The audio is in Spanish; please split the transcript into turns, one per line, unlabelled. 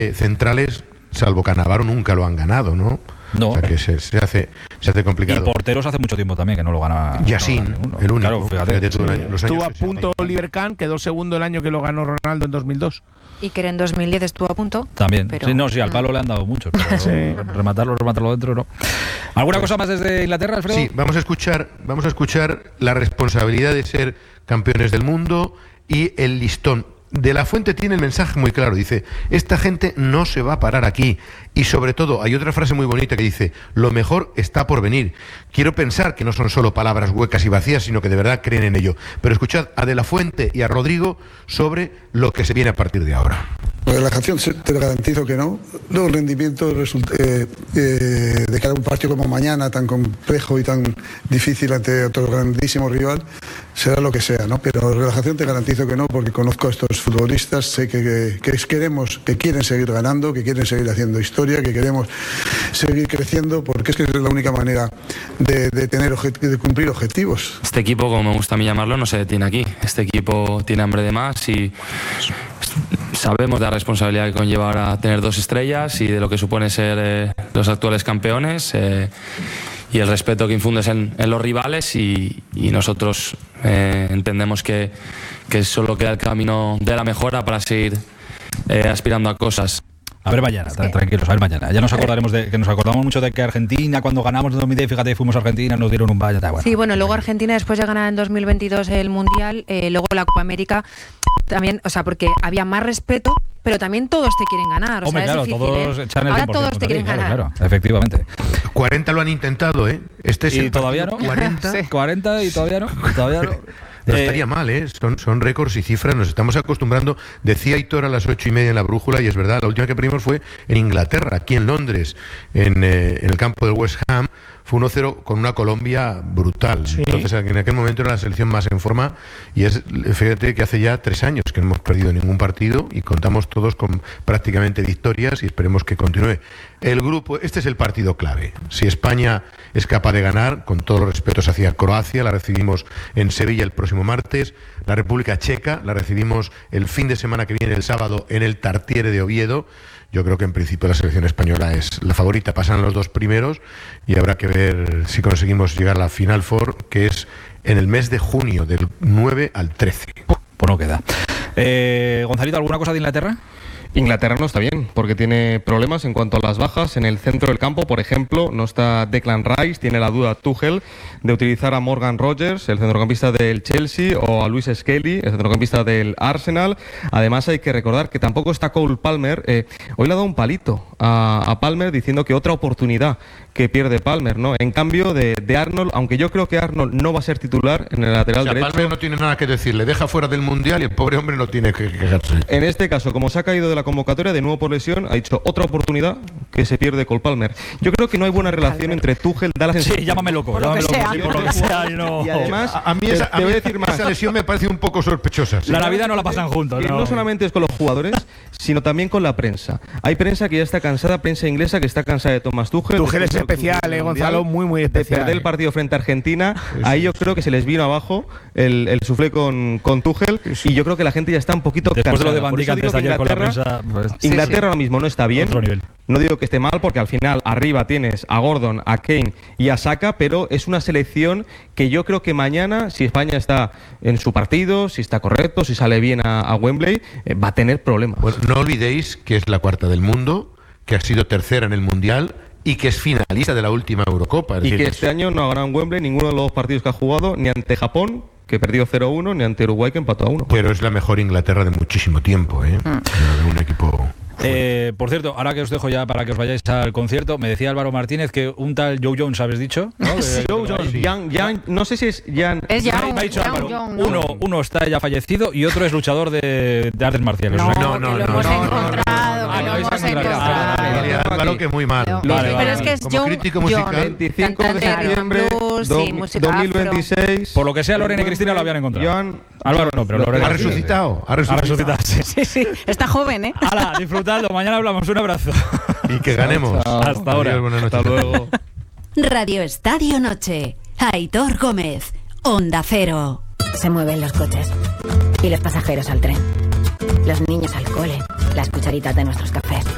centrales, salvo Cannavaro, nunca lo han ganado, ¿no?
No.
O sea que se hace complicado.
Y porteros hace mucho tiempo también que no lo gana.
Yassin,
no
el único.
Claro, fíjate.
Estuvo a punto Oliver Kahn, quedó segundo el año que lo ganó Ronaldo en 2002.
Y que en 2010 estuvo a punto.
También.
Pero...
Sí, al palo le han dado mucho. Pero
sí.
rematarlo dentro, no. ¿Alguna cosa más desde Inglaterra, Alfredo?
Sí, vamos a escuchar la responsabilidad de ser campeones del mundo y el listón. De la Fuente tiene el mensaje muy claro, dice, esta gente no se va a parar aquí, y sobre todo hay otra frase muy bonita que dice, lo mejor está por venir. Quiero pensar que no son solo palabras huecas y vacías, sino que de verdad creen en ello. Pero escuchad a De la Fuente y a Rodrigo sobre lo que se viene a partir de ahora.
Relajación, te garantizo que no. Los rendimientos de cara a un partido como mañana, tan complejo y tan difícil ante otro grandísimo rival, será lo que sea, ¿no? Pero relajación te garantizo que no, porque conozco a estos futbolistas, sé que quieren seguir ganando, que quieren seguir haciendo historia, que queremos seguir creciendo, porque es que es la única manera de cumplir objetivos.
Este equipo, como me gusta a mí llamarlo, no se detiene aquí. Este equipo tiene hambre de más y sabemos de la responsabilidad que conlleva ahora tener 2 estrellas y de lo que supone ser los actuales campeones y el respeto que infundes en los rivales y nosotros entendemos que solo queda el camino de la mejora para seguir aspirando a cosas.
A ver mañana, tranquilos, a ver mañana. Ya nos acordamos mucho de que Argentina, cuando ganamos en 2010, fíjate, fuimos a Argentina, nos dieron un vaya. Bueno.
Sí, bueno, luego Argentina después de ganar en 2022 el Mundial, luego la Copa América también, o sea, porque había más respeto, pero también todos te quieren ganar.
Hombre, claro, todos echan el 100%.
Ahora todos te quieren ganar.
Claro, efectivamente.
40 lo han intentado, ¿eh? Este es
y
el
todavía no.
40.
Sí.
40 y todavía no.
No estaría mal, ¿eh? Son récords y cifras, nos estamos acostumbrando. Decía Aitor a las 8:30 en la brújula, y es verdad, la última que perdimos fue en Inglaterra, aquí en Londres, en el campo del West Ham. Fue 1-0 con una Colombia brutal. Sí. Entonces, en aquel momento era la selección más en forma, y fíjate que hace ya 3 años que no hemos perdido ningún partido y contamos todos con prácticamente victorias y esperemos que continúe. El grupo, este es el partido clave. Si España es capaz de ganar, con todos los respetos hacia Croacia, la recibimos en Sevilla el próximo martes, la República Checa la recibimos el fin de semana que viene, el sábado, en el Tartiere de Oviedo. Yo creo que en principio la selección española es la favorita, pasan los 2 primeros y habrá que ver si conseguimos llegar a la Final Four, que es en el mes de junio, del 9 al 13.
Pues no queda. Gonzalito, ¿alguna cosa de Inglaterra?
Inglaterra no está bien, porque tiene problemas en cuanto a las bajas. En el centro del campo, por ejemplo, no está Declan Rice, tiene la duda Tuchel de utilizar a Morgan Rogers, el centrocampista del Chelsea, o a Luis Skelly, el centrocampista del Arsenal. Además, hay que recordar que tampoco está Cole Palmer. Hoy le ha dado un palito a Palmer diciendo que otra oportunidad que pierde Palmer, ¿no? En cambio de Arnold, aunque yo creo que Arnold no va a ser titular en el lateral derecho.
Palmer no tiene nada que decir, le deja fuera del Mundial y el pobre hombre no tiene que quejarse.
En este caso, como se ha caído de la convocatoria, de nuevo por lesión, ha dicho otra oportunidad que se pierde Cole Palmer. Yo creo que no hay buena relación entre Tuchel, Dallas...
Sí, llámame loco. Por lo que sea,
no. Y además,
a mí esa lesión me parece un poco sospechosa. ¿Sí?
La Navidad no la pasan juntos.
No solamente es con los jugadores, sino también con la prensa. Hay prensa que ya está cansada, prensa inglesa que está cansada de Thomas Tuchel.
Tuchel es especial, Gonzalo, muy especial.
De perder el partido frente a Argentina, ahí yo creo que se les vino abajo el suflé con Tuchel, y yo creo que la gente ya está un poquito
después
cansada.
De lo de Van Dijk antes de ayer con la prensa, pues,
Inglaterra ahora mismo no está bien. No digo que esté mal, porque al final arriba tienes a Gordon, a Kane y a Saka, pero es una selección que yo creo que mañana, si España está en su partido, si está correcto, si sale bien a Wembley, va a tener problemas.
Pues no olvidéis que es la 4ª del mundo, que ha sido 3ª en el Mundial y que es finalista de la última Eurocopa.
Y que este año no habrá en Wembley ninguno de los 2 partidos que ha jugado, ni ante Japón, que perdió 0-1, ni ante Uruguay, que empató a 1.
Pero es la mejor Inglaterra de muchísimo tiempo, un equipo...
por cierto, ahora que os dejo ya para que os vayáis al concierto, me decía Álvaro Martínez que un tal Joe Jones, ¿habéis dicho? ¿No?
Sí, Joe Jones, no sé si es Jan.
Es Jan.
Me ha dicho Álvaro, uno está ya fallecido y otro es luchador de artes marciales.
No, lo hemos encontrado.
Álvaro, que muy mal.
Pero es que es
como crítico musical.
25 de septiembre 2026.
Por lo que sea, Lorena y Cristina lo habían encontrado. Álvaro no, pero Lorena.
Ha resucitado.
Sí. Está joven, ¿eh?
Hala, disfrutadlo. Mañana hablamos. Un abrazo.
Y que ganemos.
Hasta ahora.
Hasta luego.
Radio Estadio Noche. Aitor Gómez. Onda Cero.
Se mueven los coches y los pasajeros al tren, los niños al cole, las cucharitas de nuestros cafés.